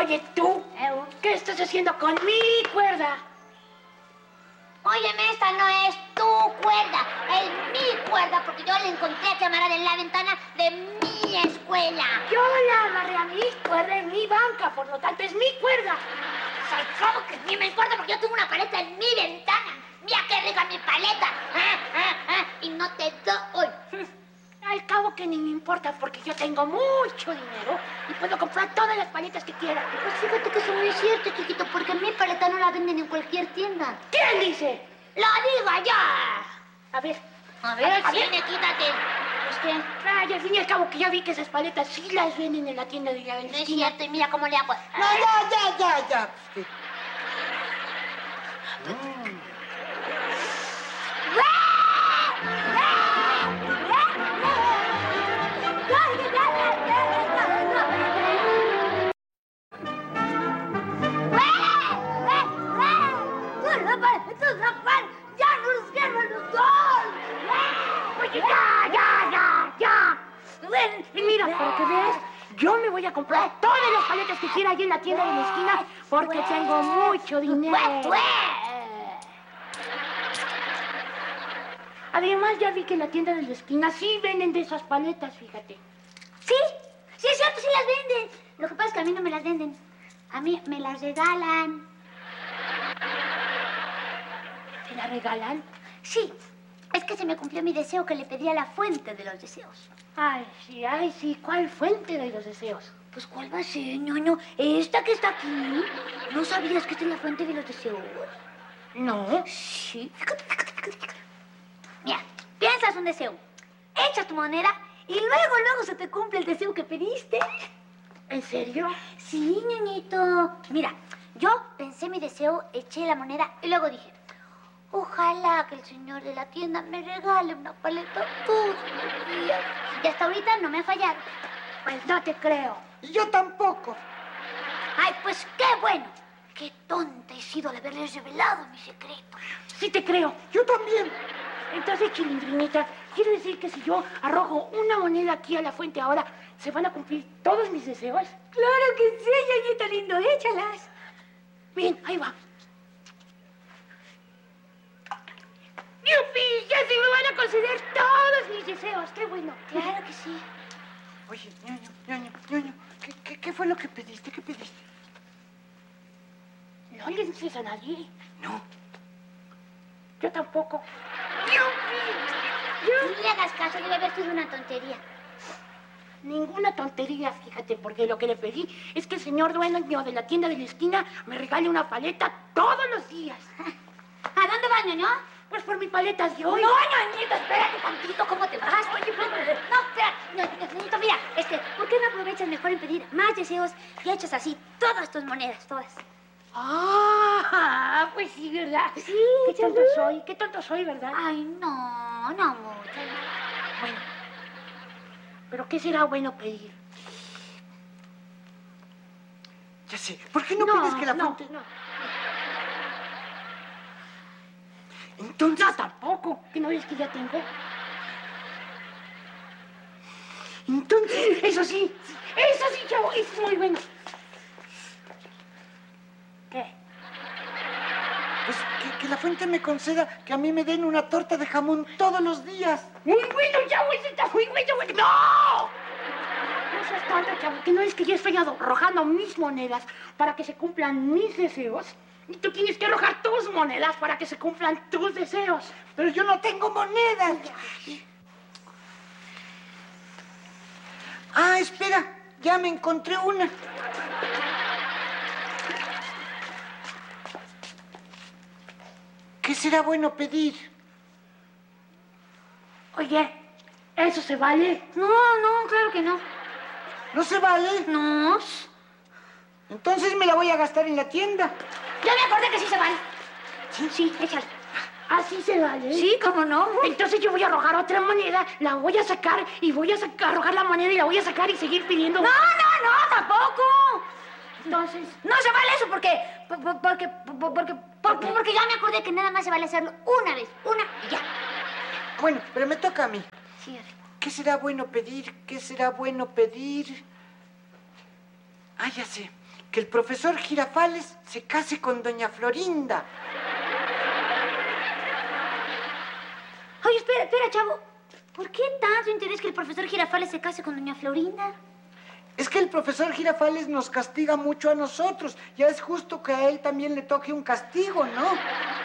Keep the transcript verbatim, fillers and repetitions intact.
Oye, tú, ¿qué estás haciendo con mi cuerda? Óyeme, esta no es tu cuerda, es mi cuerda, porque yo la encontré aquí amarrada en la ventana de mi escuela. Yo la amarré a mi cuerda en mi banca, por lo tanto es mi cuerda. ¿Cómo que ni me importa? Porque yo tengo una paleta en mi ventana. Mira qué rica mi paleta. Ah, ah, ah, y no te doy. Al cabo que ni me importa, porque yo tengo mucho dinero y puedo comprar todas las paletas que quiera. Pues fíjate que eso no es cierto, chiquito, porque mi paleta no la venden en cualquier tienda. ¿Quién dice? ¡Lo digo yo! A ver. A ver, a ver. Cine, quítate. Es que, ay, al fin y al cabo que ya vi que esas paletas sí las venden en la tienda de la No es cierto, y mira cómo le hago. No, ya, ya, ya, ya. Mm. ¡Ya, ya, ya, ya! Ven, y mira, para que veas, yo me voy a comprar todas las paletas que quiera allí en la tienda de la esquina porque tengo mucho dinero. Además, ya vi que en la tienda de la esquina sí venden de esas paletas, fíjate. Sí, sí es cierto, sí las venden. Lo que pasa es que a mí no me las venden. A mí me las regalan. ¿Te las regalan? Sí. Es que se me cumplió mi deseo que le pedí a la fuente de los deseos. Ay, sí, ay, sí. ¿Cuál fuente de los deseos? Pues, ¿cuál va a ser, ñoño? ¿Esta que está aquí? ¿No sabías que esta es la fuente de los deseos? No. Sí. Fíjate, fíjate, fíjate, fíjate. Mira, piensas un deseo, echas tu moneda y luego, luego se te cumple el deseo que pediste. ¿En serio? Sí, ñoñito. Mira, yo pensé mi deseo, eché la moneda y luego dije... Ojalá que el señor de la tienda me regale una paleta todos los días. Y hasta ahorita no me ha fallado. Pues no te creo. Y yo tampoco. Ay, pues qué bueno. Qué tonta he sido de haberles revelado mi secreto. Sí te creo. Yo también. Entonces, Chilindrinita, quiero decir que si yo arrojo una moneda aquí a la fuente ahora, ¿se van a cumplir todos mis deseos? Claro que sí, ñoñito lindo. Échalas. Bien, ahí va. ¡Yupi! ¡Ya se me van a conceder todos mis deseos! ¡Qué bueno! Claro que sí. Oye, ñoño, ñoño, ñoño, ¿qué, qué, qué fue lo que pediste? ¿Qué pediste? ¿No le dices a nadie? No. Yo tampoco. ¡Yupi! No le hagas caso, debe haber sido una tontería. Ninguna tontería, fíjate, porque lo que le pedí es que el señor dueño de la tienda de la esquina me regale una paleta todos los días. ¿A dónde va, ñoño? Pues por mi paleta de hoy. No, ñoñito, espérate tantito, ¿cómo te vas? Oye, no, espera, ñoñito, mira, este, ¿por qué no aprovechas mejor en pedir más deseos y echas así todas tus monedas, todas? Ah, pues sí, ¿verdad? Sí, qué tonto ¿sabes? soy, qué tonto soy, ¿verdad? Ay, no, no mucho. Bueno, ¿pero qué será bueno pedir? Ya sé, ¿por qué no, pides que la no, fuente... No, Entonces... no, tampoco, que no ves que ya tengo. Entonces... Eso sí, eso sí, chavo, eso es muy bueno. ¿Qué? Pues que, que la fuente me conceda que a mí me den una torta de jamón todos los días. Muy bueno, chavo, eso está muy bueno, güey. ¡No! No seas tonto, chavo, que no es que yo estoy arrojando mis monedas para que se cumplan mis deseos. Y tú tienes que arrojar tus monedas para que se cumplan tus deseos. Pero yo no tengo monedas. Ah, espera, ya me encontré una. ¿Qué será bueno pedir? Oye, ¿eso se vale? No, no, claro que no. ¿No se vale? No. Entonces me la voy a gastar en la tienda. Ya me acordé que sí se vale. Sí, sí, échale. ¿Así se vale? Sí, ¿cómo no? Entonces yo voy a arrojar otra moneda, la voy a sacar y voy a sacar, arrojar la moneda y la voy a sacar y seguir pidiendo. No, no, no, tampoco. Entonces, no se vale eso porque, porque, porque, porque, porque ya me acordé que nada más se vale hacerlo una vez, una y ya. Bueno, pero me toca a mí. Sí, ¿Qué será bueno pedir? ¿Qué será bueno pedir? Ah, ya sé. que el profesor Girafales se case con doña Florinda. Oye, espera, espera, chavo. ¿Por qué tanto interés que el profesor Girafales se case con doña Florinda? Es que el profesor Girafales nos castiga mucho a nosotros. Ya es justo que a él también le toque un castigo, ¿no?